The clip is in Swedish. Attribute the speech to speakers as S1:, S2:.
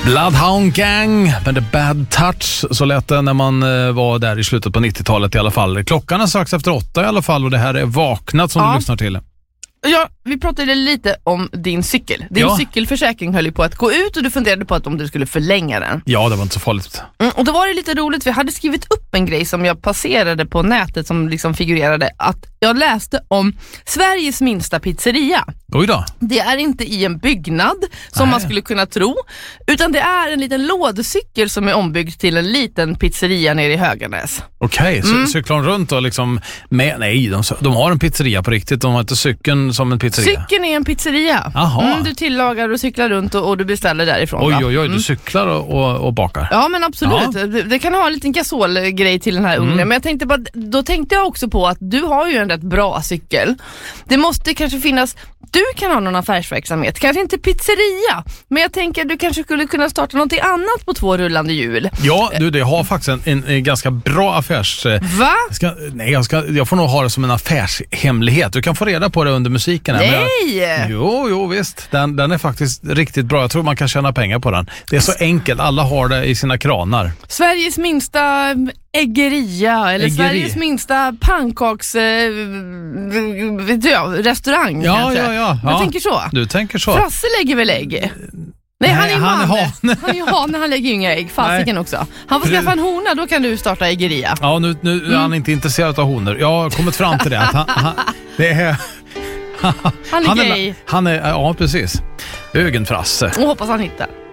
S1: Bloodhound Gang med The Bad Touch. Så lät det när man var där i slutet på 90-talet i alla fall. Klockan är strax efter 8 i alla fall och det här är Vaknat som du lyssnar till.
S2: Ja, vi pratade lite om din cykel. Din cykelförsäkring höll ju på att gå ut och du funderade på att om du skulle förlänga den.
S1: Ja, det var inte så farligt.
S2: Och då var det lite roligt, vi hade skrivit upp en grej som jag passerade på nätet som liksom figurerade, att jag läste om Sveriges minsta pizzeria.
S1: Oj då.
S2: Det är inte i en byggnad som man skulle kunna tro, utan det är en liten lådcykel som är ombyggd till en liten pizzeria nere i Höganäs.
S1: Okej, cyklar de runt och liksom nej, de har en pizzeria på riktigt, de har inte cykeln som en pizzeria.
S2: Cykeln är en pizzeria. Du tillagar och cyklar runt och du beställer därifrån.
S1: Oj, du cyklar och bakar.
S2: Ja, men absolut. Ja. Det kan ha en liten gasolgrej till den här ugnen. Men jag tänkte bara, då tänkte jag också på att du har ju en rätt bra cykel. Det måste kanske finnas, du kan ha någon affärsverksamhet, kanske inte pizzeria, men jag tänker att du kanske skulle kunna starta någonting annat på 2 rullande hjul. Ja,
S1: det har faktiskt en ganska bra affärs...
S2: Va?
S1: Jag får nog ha det som en affärshemlighet. Du kan få reda på det under musiken.
S2: Nej!
S1: Jo, visst. Den är faktiskt riktigt bra. Jag tror man kan tjäna pengar på den. Det är så enkelt. Alla har det i sina kranar.
S2: Sveriges minsta äggeria eller Sveriges minsta pannkaks restaurang kanske. Ja. Jag tänker så.
S1: Du tänker så.
S2: Frasse lägger väl ägg? Nej, han är hane. Han lägger ju inga ägg. Fasiken också. Han får skaffa en hona, då kan du starta äggeria.
S1: Ja, nu är han inte intresserad av honor. Jag har kommit fram till det. Att det är...
S2: Han är gay.
S1: Ja, precis. Ögenfrasse.
S2: Och hoppas han hittar.